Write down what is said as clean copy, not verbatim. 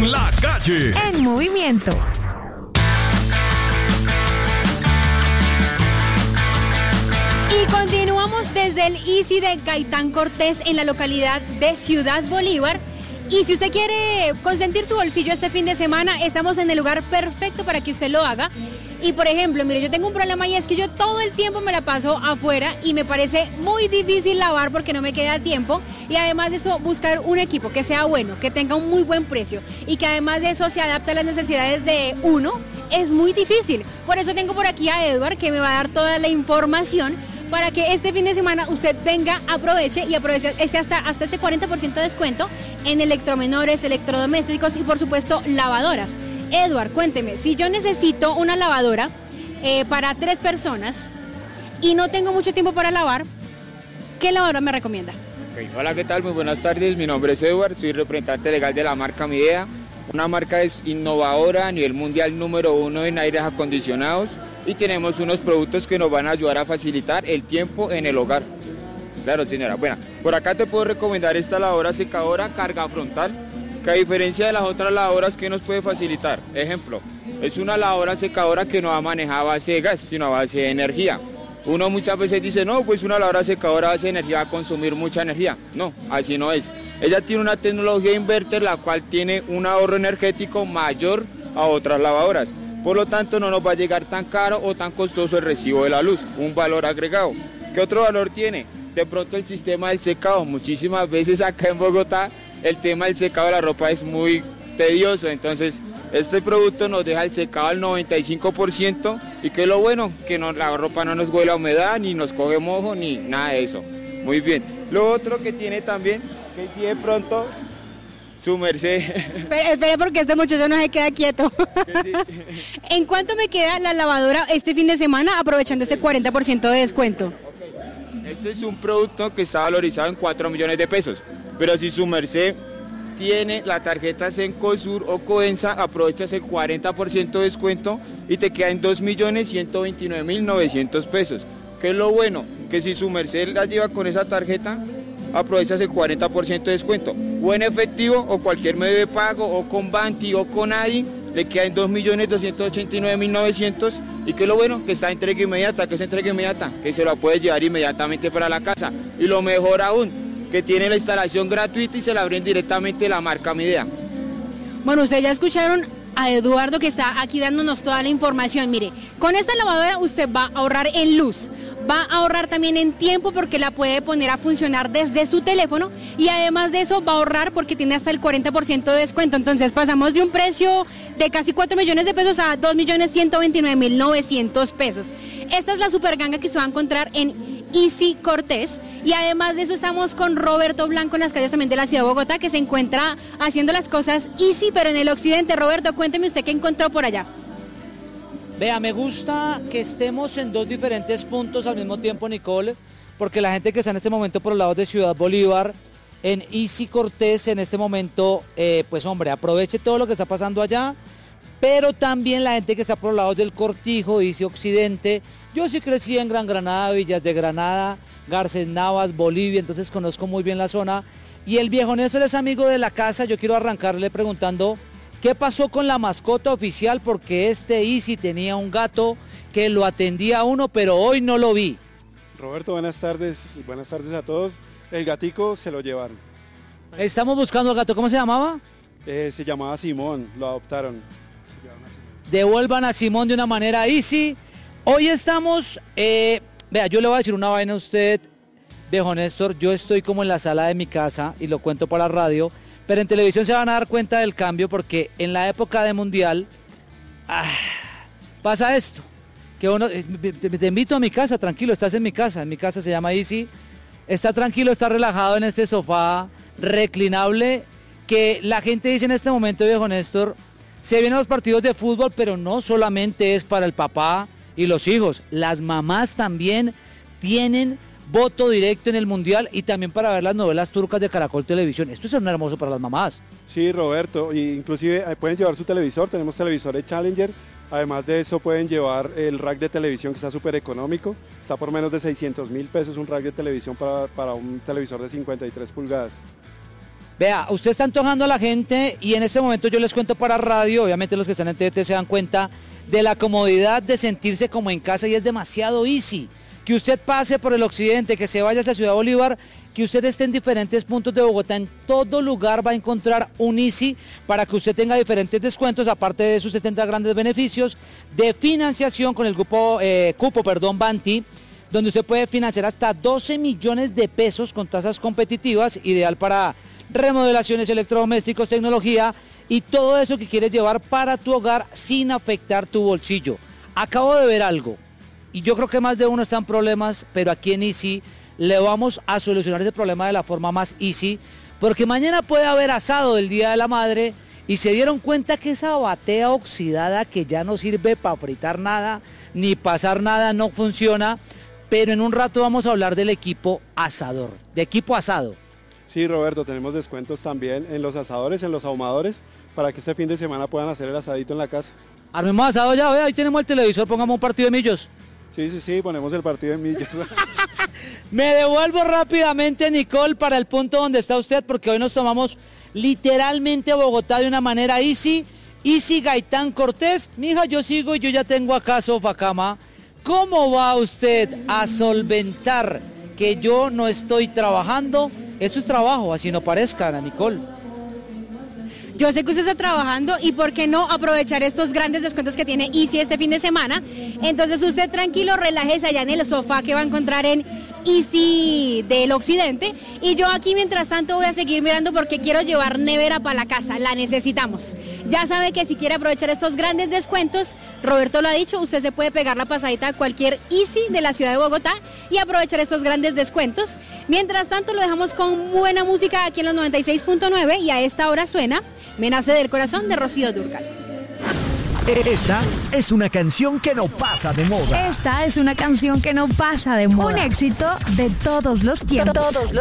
en la calle. En movimiento. Y continuamos desde el Easy de Gaitán Cortés en la localidad de Ciudad Bolívar. Y si usted quiere consentir su bolsillo este fin de semana, estamos en el lugar perfecto para que usted lo haga. Y por ejemplo, mire, yo tengo un problema y es que yo todo el tiempo me la paso afuera y me parece muy difícil lavar porque no me queda tiempo. Y además de eso, buscar un equipo que sea bueno, que tenga un muy buen precio y que además de eso se adapte a las necesidades de uno, es muy difícil. Por eso tengo por aquí a Edward, que me va a dar toda la información para que este fin de semana usted venga, aproveche hasta este 40% de descuento en electromenores, electrodomésticos y por supuesto lavadoras. Edward, cuénteme, si yo necesito una lavadora para 3 personas y no tengo mucho tiempo para lavar, ¿qué lavadora me recomienda? Okay. Hola, ¿qué tal? Muy buenas tardes, mi nombre es Edward, soy representante legal de la marca Midea. Una marca es innovadora a nivel mundial número 1 en aires acondicionados y tenemos unos productos que nos van a ayudar a facilitar el tiempo en el hogar. Claro, señora. Bueno, por acá te puedo recomendar esta lavadora secadora carga frontal, que a diferencia de las otras lavadoras, ¿qué nos puede facilitar? Ejemplo, es una lavadora secadora que no va a manejar a base de gas, sino a base de energía. Uno muchas veces dice, no, pues una lavadora secadora a base de energía va a consumir mucha energía. No, así no es. Ella tiene una tecnología inverter, la cual tiene un ahorro energético mayor a otras lavadoras. Por lo tanto, no nos va a llegar tan caro o tan costoso el recibo de la luz, un valor agregado. ¿Qué otro valor tiene? De pronto el sistema del secado. Muchísimas veces acá en Bogotá el tema del secado de la ropa es muy tedioso, entonces este producto nos deja el secado al 95% y que es lo bueno, que la ropa no nos huele a humedad, ni nos coge mojo, ni nada de eso. Muy bien. Lo otro que tiene también, que si de pronto su merced... Espere porque este muchacho no se queda quieto. Sí. ¿En cuánto me queda la lavadora este fin de semana aprovechando este 40% de descuento? Este es un producto que está valorizado en 4 millones de pesos, pero si su merced tiene la tarjeta Cencosur o Codensa, aprovechas el 40% de descuento y te queda en 2.129.900 pesos. ¿Qué es lo bueno? Que si su merced la lleva con esa tarjeta, aprovechas el 40% de descuento, o en efectivo, o cualquier medio de pago, o con Banti, o con ADI, le queda en 2.289.900, y que es lo bueno, que está entrega inmediata, que es entrega inmediata, que se la puede llevar inmediatamente para la casa, y lo mejor aún, que tiene la instalación gratuita y se la abren directamente la marca Midea. Bueno, ustedes ya escucharon a Eduardo que está aquí dándonos toda la información. Mire, con esta lavadora usted va a ahorrar en luz, va a ahorrar también en tiempo porque la puede poner a funcionar desde su teléfono y además de eso va a ahorrar porque tiene hasta el 40% de descuento. Entonces pasamos de un precio de casi 4 millones de pesos a 2.129.900 pesos. Esta es la super ganga que usted va a encontrar en Easy Cortés y además de eso estamos con Roberto Blanco en las calles también de la ciudad de Bogotá, que se encuentra haciendo las cosas easy pero en el occidente. Roberto, cuénteme usted qué encontró por allá. Vea, me gusta que estemos en 2 diferentes puntos al mismo tiempo, Nicole, porque la gente que está en este momento por los lados de Ciudad Bolívar, en Easy Cortés, en este momento, pues hombre, aproveche todo lo que está pasando allá, pero también la gente que está por los lados del Cortijo, Easy Occidente. Yo sí crecí en Gran Granada, Villas de Granada, Garcés Navas, Bolivia, entonces conozco muy bien la zona. Y el viejo Néstor es amigo de la casa. Yo quiero arrancarle preguntando qué pasó con la mascota oficial, porque este Easy tenía un gato que lo atendía a uno, pero hoy no lo vi. Roberto, buenas tardes a todos. El gatico se lo llevaron. Estamos buscando al gato, ¿cómo se llamaba? Se llamaba Simón, lo adoptaron. Devuelvan a Simón de una manera easy. Hoy estamos, vea, yo le voy a decir una vaina a usted, viejo Néstor, yo estoy como en la sala de mi casa y lo cuento para la radio, pero en televisión se van a dar cuenta del cambio porque en la época de Mundial pasa esto, que uno, te invito a mi casa, tranquilo, estás en mi casa se llama Easy, está tranquilo, está relajado en este sofá reclinable, que la gente dice en este momento, viejo Néstor, se vienen los partidos de fútbol, pero no solamente es para el papá y los hijos, las mamás también tienen voto directo en el Mundial y también para ver las novelas turcas de Caracol Televisión. Esto es un hermoso para las mamás. Sí, Roberto, inclusive pueden llevar su televisor, tenemos televisores Challenger, además de eso pueden llevar el rack de televisión que está súper económico, está por menos de 600.000 pesos un rack de televisión para un televisor de 53 pulgadas. Vea, usted está antojando a la gente y en este momento yo les cuento para radio, obviamente los que están en TDT se dan cuenta de la comodidad de sentirse como en casa y es demasiado easy. Que usted pase por el occidente, que se vaya hacia Ciudad Bolívar, que usted esté en diferentes puntos de Bogotá, en todo lugar va a encontrar un Easy para que usted tenga diferentes descuentos, aparte de sus 70 grandes beneficios de financiación con el cupo Banti, donde usted puede financiar hasta 12 millones de pesos con tasas competitivas, ideal para remodelaciones, electrodomésticos, tecnología y todo eso que quieres llevar para tu hogar sin afectar tu bolsillo. Acabo de ver algo. Y yo creo que más de uno está en problemas, pero aquí en Easy le vamos a solucionar ese problema de la forma más easy, porque mañana puede haber asado del Día de la Madre y se dieron cuenta que esa batea oxidada que ya no sirve para fritar nada, ni pasar nada, no funciona, pero en un rato vamos a hablar del equipo asador, de equipo asado. Sí, Roberto, tenemos descuentos también en los asadores, en los ahumadores, para que este fin de semana puedan hacer el asadito en la casa. Armemos asado ya, vea, ahí tenemos el televisor, pongamos un partido de millos. Sí, ponemos el partido en millas. Me devuelvo rápidamente, Nicole, para el punto donde está usted, porque hoy nos tomamos literalmente Bogotá de una manera easy. Easy Gaitán Cortés. Mija, yo sigo y yo ya tengo acá sofacama. ¿Cómo va usted a solventar que yo no estoy trabajando? Eso es trabajo, así no parezca, Ana Nicole. Yo sé que usted está trabajando y por qué no aprovechar estos grandes descuentos que tiene Easy este fin de semana. Entonces usted tranquilo, relájese allá en el sofá que va a encontrar en Easy del Occidente. Y yo aquí mientras tanto voy a seguir mirando porque quiero llevar nevera para la casa, la necesitamos. Ya sabe que si quiere aprovechar estos grandes descuentos, Roberto lo ha dicho, usted se puede pegar la pasadita a cualquier Easy de la ciudad de Bogotá y aprovechar estos grandes descuentos. Mientras tanto lo dejamos con buena música aquí en los 96.9 y a esta hora suena Me nace del corazón de Rocío Dúrcal. Esta es una canción que no pasa de moda. Esta es una canción que no pasa de moda. Un éxito de todos los tiempos.